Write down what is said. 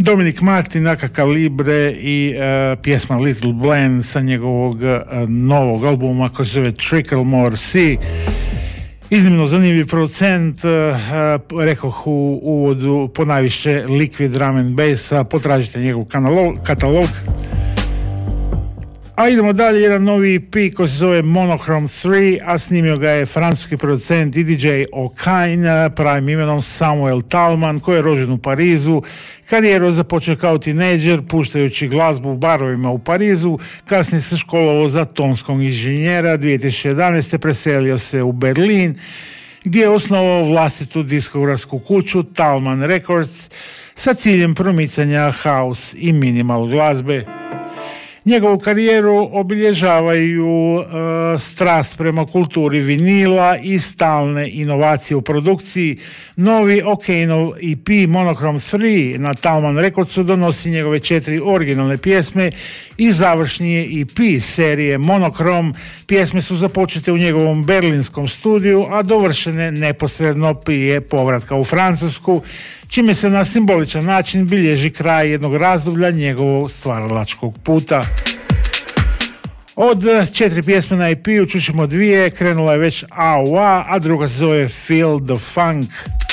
Dominic Martin, Naka Kalibre i pjesma Little Blend sa njegovog novog albuma koji se zove Trickle More Sea. Iznimno zanimljiv producent, rekoh u uvodu, ponajviše liquid drum and bassa, potražite njegov katalog. A idemo dalje, jedan novi EP koji se zove Monochrome 3, a snimio ga je francuski producent i DJ O'Kine, pravim imenom Samuel Talman, koji je rođen u Parizu. Karijeru započeo kao tinejdžer, puštajući glazbu u barovima u Parizu, kasnije se školovao za tonskog inženjera, 2011. preselio se u Berlin, gdje je osnovao vlastitu diskografsku kuću Talman Records sa ciljem promicanja house i minimal glazbe. Njegovu karijeru obilježavaju strast prema kulturi vinila i stalne inovacije u produkciji. Novi O'Kaneov EP Monochrome 3 na Talman Recordsu donosi njegove 4 originalne pjesme i završni je EP serije Monochrome. Pjesme su započete u njegovom berlinskom studiju, a dovršene neposredno prije povratka u Francusku, čime se na simboličan način bilježi kraj jednog razdoblja njegovog stvaralačkog puta. Od 4 pjesme na EP-u čućemo 2, krenula je već A, a druga se zove Feel the Funk.